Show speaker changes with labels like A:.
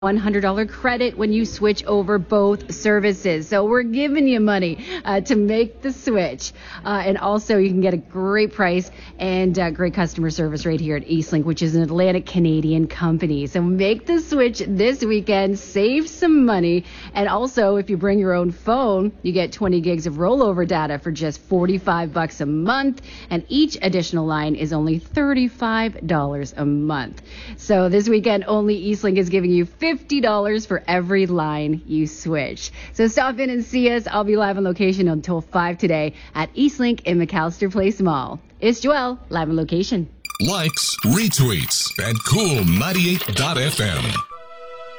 A: $100 credit when you switch over both services. So we're giving you money to make the switch. And also you can get a great price and great customer service right here at Eastlink, which is an Atlantic Canadian company. So make the switch this weekend, save some money. And also if you bring your own phone, you get 20 gigs of rollover data for just $45 a month. And each additional line is only $35 a month. So this weekend only Eastlink is giving you $50 for every line you switch. So stop in and see us. I'll be live on location until 5 today at Eastlink in McAllister Place Mall. It's Joelle, live on location.
B: Likes, retweets at Cool 98.fm.